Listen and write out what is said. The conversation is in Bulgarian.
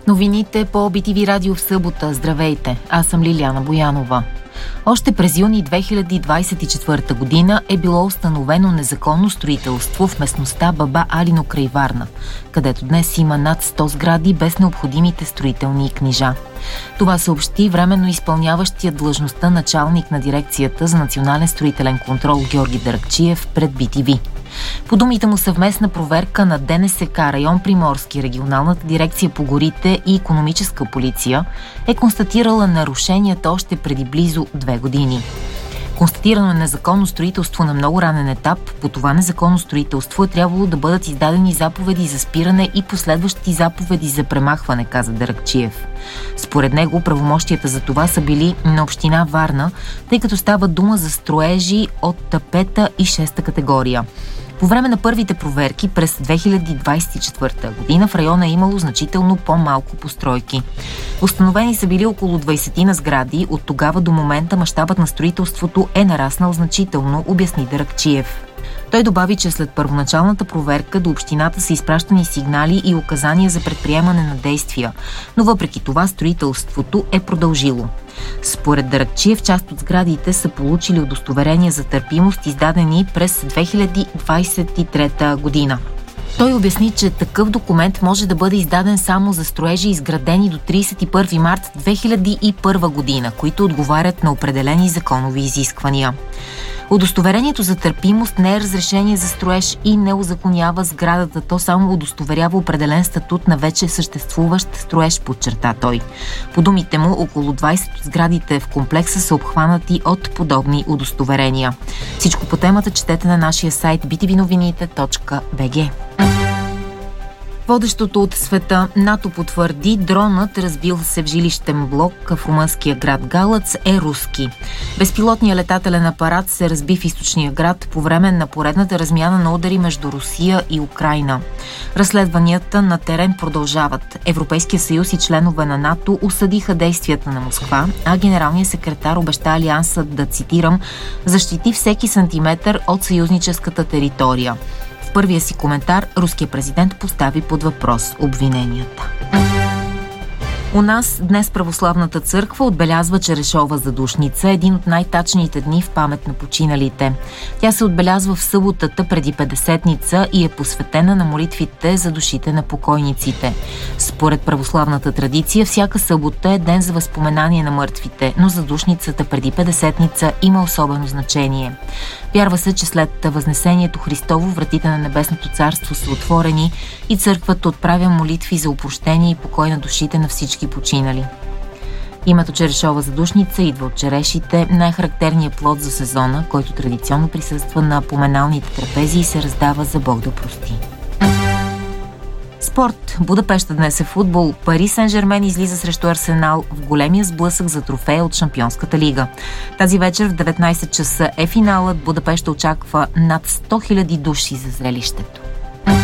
Новините по BTV Радио в събота. Здравейте, аз съм Лиляна Боянова. Още през юни 2024 година е било установено незаконно строителство в местността Баба Алино край Варна, където днес има над 100 сгради без необходимите строителни книжа. Това съобщи временно изпълняващият длъжността началник на дирекцията за национален строителен контрол Георги Даракчиев пред BTV. По думите му, съвместна проверка на ДНСК, район Приморски, регионалната дирекция по горите и икономическа полиция е констатирала нарушенията още преди близо 2 години. Констатирано е незаконно строителство на много ранен етап. По това незаконно строителство е трябвало да бъдат издадени заповеди за спиране и последващи заповеди за премахване, каза Даракчиев. Според него правомощията за това са били на община Варна, тъй като става дума за строежи от 5-та и 6-та категория. По време на първите проверки през 2024 година в района е имало значително по-малко постройки. Установени са били около 20 на сгради. От тогава до момента мащабът на строителството е нараснал значително, обясни Даракчиев. Той добави, че след първоначалната проверка до общината са изпращани сигнали и указания за предприемане на действия, но въпреки това строителството е продължило. Според Даракчиев, част от сградите са получили удостоверения за търпимост, издадени през 2023 година. Той обясни, че такъв документ може да бъде издаден само за строежи, изградени до 31 март 2001 година, които отговарят на определени законови изисквания. Удостоверението за търпимост не е разрешение за строеж и не узаконява сградата, то само удостоверява определен статут на вече съществуващ строеж, подчерта той. По думите му, около 20 от сградите в комплекса са обхванати от подобни удостоверения. Всичко по темата четете на нашия сайт btvnovinite.bg. Водещото от света НАТО потвърди, дронът, разбил се в жилищен блок в румънския град Галац, е руски. Безпилотният летателен апарат се разби в източния град по време на поредната размяна на удари между Русия и Украйна. Разследванията на терен продължават. Европейския съюз и членове на НАТО осъдиха действията на Москва, а генералният секретар обеща Алиансът да, цитирам, защити всеки сантиметър от съюзническата територия. В първия си коментар руският президент постави под въпрос обвиненията. У нас днес Православната църква отбелязва Черешова задушница, един от най-тачните дни в памет на починалите. Тя се отбелязва в съботата преди Петдесетница и е посветена на молитвите за душите на покойниците. Според православната традиция, всяка събота е ден за възпоменание на мъртвите, но задушницата преди Петдесетница има особено значение. Вярва се, че след Възнесението Христово вратите на Небесното царство са отворени и църквата отправя молитви за опрощение и покой на душите на всички починали. Името Черешова задушница идва от черешите, най-характерният плод за сезона, който традиционно присъства на поминалните трапези и се раздава за Бог да прости. Спорт. Будапеща днес е футбол. Пари Сен-Жермен излиза срещу Арсенал в големия сблъсък за трофея от Шампионската лига. Тази вечер в 19 часа е финалът. Будапеща очаква над 100 000 души за зрелището.